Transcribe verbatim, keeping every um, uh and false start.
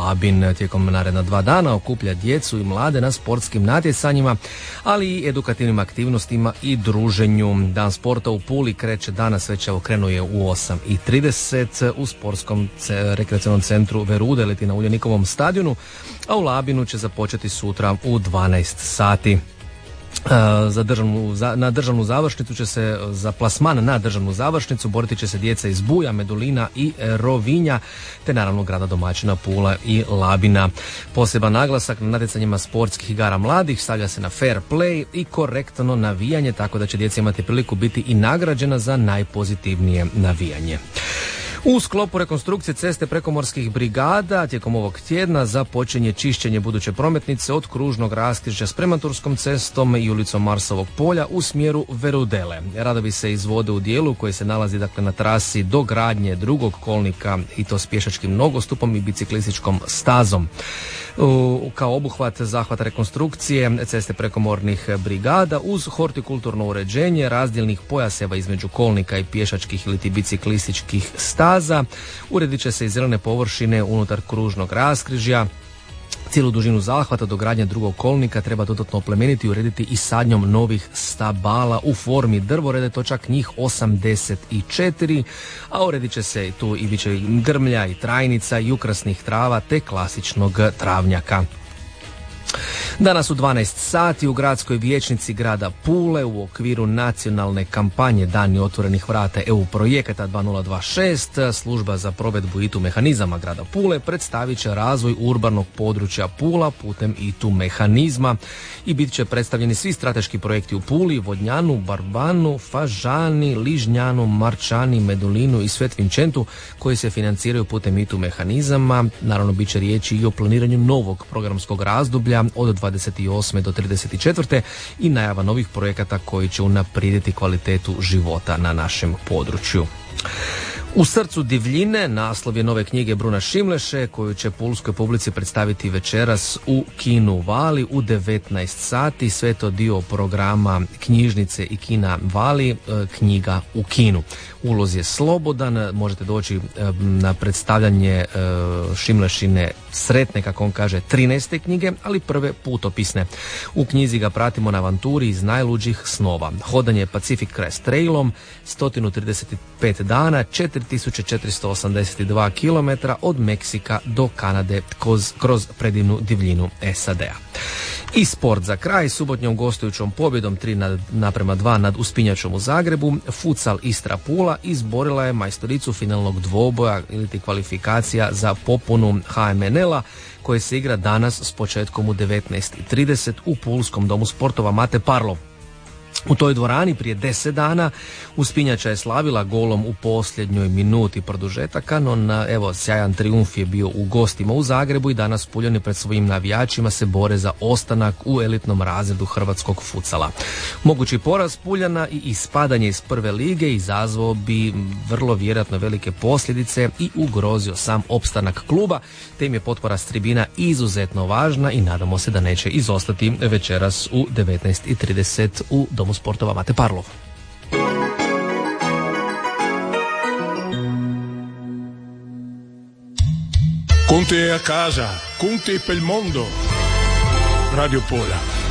Labin. Tijekom naredna dva dana okuplja djecu i mlade na sportskim natjecanjima, ali i edukativnim aktivnostima i druženju. Dan sporta u Puli kreće danas, već evo krenuje u osam i trideset u sportskom rekreacionalnom centru Verude iliti na Uljanikovom stadionu, a u Labinu će započeti sutra u dvanaest sati. Za državnu, za, na državnu završnicu će se, za plasman na državnu završnicu boriti će se djeca iz Buja, Medulina i Rovinja, te naravno grada domaćina Pula i Labina. Poseban naglasak na natjecanjima sportskih igara mladih stavlja se na fair play i korektno navijanje, tako da će djeca imati priliku biti i nagrađena za najpozitivnije navijanje. U sklopu rekonstrukcije ceste prekomorskih brigada tijekom ovog tjedna započinje čišćenje buduće prometnice od kružnog raskrižja s Premanturskom cestom i ulicom Marsovog polja u smjeru Verudele. Radovi se izvode u dijelu koji se nalazi dakle na trasi do gradnje drugog kolnika, i to s pješačkim nogostupom i biciklističkom stazom. U, kao obuhvat zahvata rekonstrukcije ceste prekomornih brigada uz hortikulturno uređenje razdjelnih pojaseva između kolnika i pješačkih ili biciklističkih staza, uredit će se i zelene površine unutar kružnog raskrižja. Cijelu dužinu zahvata do gradnje drugog kolnika treba dodatno oplemeniti i urediti i sadnjom novih stabala u formi drvorede, to čak njih osamdeset četiri, a uredit će se tu i bit će grmlja i trajnica i ukrasnih trava te klasičnog travnjaka. Danas u dvanaest sati u gradskoj vijećnici grada Pule u okviru nacionalne kampanje Dani otvorenih vrata E U projekata dva nula dva šest služba za provedbu I T U mehanizama grada Pule predstavit će razvoj urbanog područja Pula putem I T U mehanizma i bit će predstavljeni svi strateški projekti u Puli, Vodnjanu, Barbanu, Fažani, Ližnjanu, Marčani, Medulinu i Svetvinčentu koji se financiraju putem I T U mehanizama. Naravno bit će riječi i o planiranju novog programskog razdoblja od dvadeset osme do trideset četvrte i najava novih projekata koji će unaprijediti kvalitetu života na našem području. U srcu divljine naslov je nove knjige Bruna Šimleše koju će pulskoj publici predstaviti večeras u kinu Vali u devetnaest sati. Sve to dio programa knjižnice i kina Vali, knjiga u kinu. Uloz je slobodan, možete doći na predstavljanje Šimlešine sretne, kako on kaže, trinaeste knjige, ali prve putopisne. U knjizi ga pratimo na avanturi iz najluđih snova. Hodanje Pacific Crest Trailom, sto trideset pet dana, četiri tisuće četiristo osamdeset dva kilometra od Meksika do Kanade kroz, kroz predivnu divljinu S A D-a. I sport za kraj, subotnjom gostujućom pobjedom tri naprema dva nad Uspinjačom u Zagrebu, Futsal Istra Pula izborila je majstoricu finalnog dvoboja ili kvalifikacija za popunu H M N L-a koje se igra danas s početkom u devetnaest trideset u Pulskom domu sportova Mate Parlov. U toj dvorani prije deset dana Uspinjača je slavila golom u posljednjoj minuti produžetaka, no na, evo, sjajan trijumf je bio u gostima u Zagrebu i danas Puljani pred svojim navijačima se bore za ostanak u elitnom razredu hrvatskog futsala. Mogući poraz Puljana i ispadanje iz prve lige izazvao bi vrlo vjerojatno velike posljedice i ugrozio sam opstanak kluba, te im je potpora s tribina izuzetno važna i nadamo se da neće izostati večeras u devetnaest trideset u Domu sportova Mate Parlov. Con te a casa, con te pel mondo. Radio Pola.